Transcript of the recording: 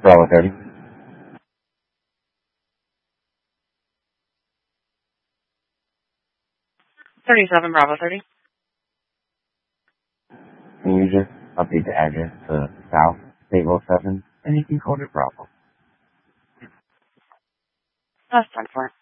Bravo 30. 37 Bravo 30. Can you just update the address to South State Road 7 and you can code it Bravo? That's done for.